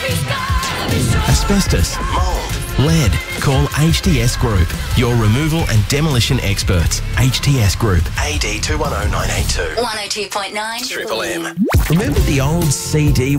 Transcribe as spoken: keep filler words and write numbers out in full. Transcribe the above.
Asbestos, mould, lead. Call H T S Group, your removal and demolition experts. H T S Group, A D two one oh nine eight two. one oh two point nine Triple M. Remember the old C D